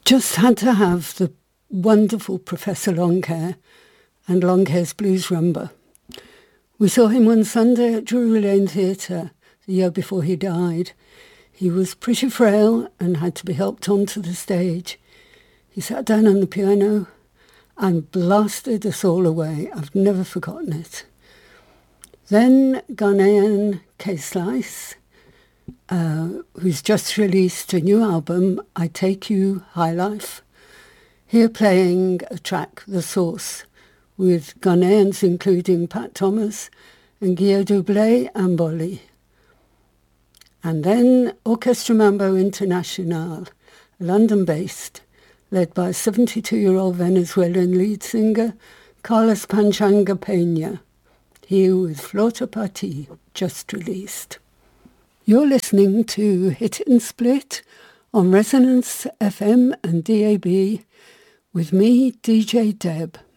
Just had to have the wonderful Professor Longhair and Longhair's Blues Rumba. We saw him one Sunday at Drury Lane Theatre the year before he died. He was pretty frail and had to be helped onto the stage. He sat down on the piano and blasted us all away. I've never forgotten it. Then Ghanaian K-Slice, who's just released a new album, I Take You High Life, here playing a track, The Source, with Ghanaians including Pat Thomas and Guillaume Doublé and Bolly. And then Orchestra Mambo International, London-based, led by 72-year-old Venezuelan lead singer Carlos Panchanga Peña, here with Flauta Pa Ti, just released. You're listening to Hit It and Split on Resonance FM and DAB with me, DJ Deb.